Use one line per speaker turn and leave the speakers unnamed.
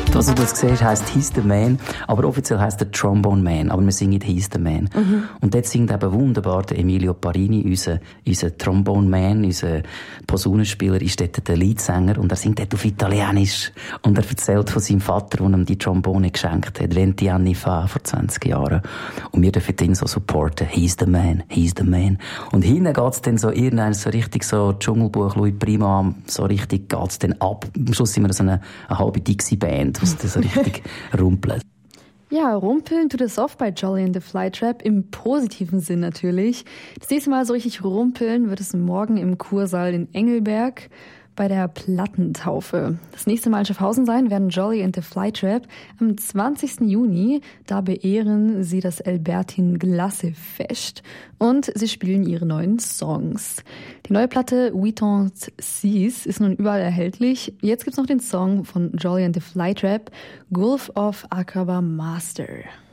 Das, was du jetzt siehst, heisst «He's the Man», aber offiziell heisst der «Trombone Man», aber wir singen «He's the Man». Und dort singt eben wunderbar der Emilio Parini, unser «Trombone Man», unser Posaunenspieler, ist dort der Leadsänger und er singt dort auf Italienisch und er erzählt von seinem Vater, der ihm die Trombone geschenkt hat, 20 anni fa, vor 20 Jahren. Und wir dürfen ihn so supporten, «He's the Man, he's the Man». Und hinten geht's dann so irgendein so richtig so Dschungelbuch, Louis Prima, so richtig geht's dann ab. Am Schluss sind wir so eine halbe Dixie-Band, was das so richtig rumpelt.
Ja, rumpeln tut es oft bei Jolly and the Flytrap, im positiven Sinn natürlich. Das nächste Mal so richtig rumpeln wird es morgen im Kursaal in Engelberg bei der Plattentaufe. Das nächste Mal in Schaffhausen sein werden Jolly and the Flytrap am 20. Juni. Da beehren sie das Albertin Glasse Fest und sie spielen ihre neuen Songs. Die neue Platte Huit-Ans Six ist nun überall erhältlich. Jetzt gibt's noch den Song von Jolly and the Flytrap, Gulf of Aqaba Master.